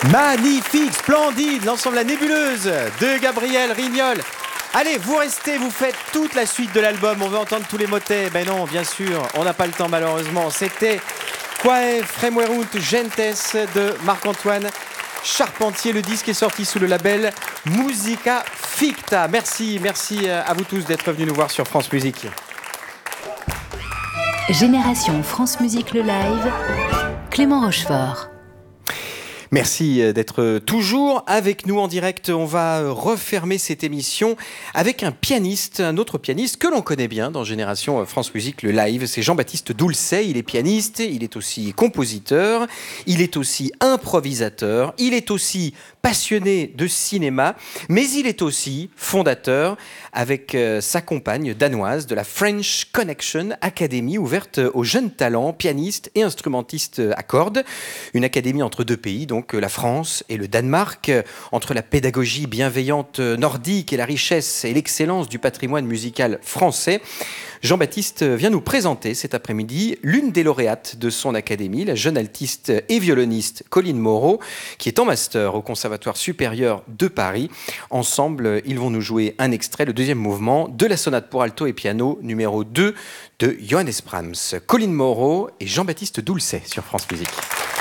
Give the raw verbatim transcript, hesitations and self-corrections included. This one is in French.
Magnifique, splendide, l'ensemble La Nébuleuse de Gabriel Rignol. Allez, vous restez, vous faites toute la suite de l'album. On veut entendre tous les motets. Ben non, bien sûr, on n'a pas le temps malheureusement. C'était Quae Fremuerunt Gentes de Marc-Antoine Charpentier. Le disque est sorti sous le label Musica Ficta. Merci, merci à vous tous d'être venus nous voir sur France Musique. Génération France Musique le live, Clément Rochefort. Merci d'être toujours avec nous en direct. On va refermer cette émission avec un pianiste, un autre pianiste que l'on connaît bien dans Génération France Musique, le live. C'est Jean-Baptiste Doulcet. Il est pianiste, il est aussi compositeur, il est aussi improvisateur, il est aussi passionné de cinéma, mais il est aussi fondateur avec sa compagne danoise de la French Connection Academy, ouverte aux jeunes talents, pianistes et instrumentistes à cordes. Une académie entre deux pays, donc la France et le Danemark, entre la pédagogie bienveillante nordique et la richesse et l'excellence du patrimoine musical français. Jean-Baptiste vient nous présenter cet après-midi l'une des lauréates de son académie, la jeune altiste et violoniste Colline Moreau, qui est en master au Conservatoire supérieur de Paris. Ensemble, ils vont nous jouer un extrait, le deuxième mouvement de la sonate pour alto et piano numéro deux de Johannes Brahms. Colline Moreau et Jean-Baptiste Doulcet sur France Musique.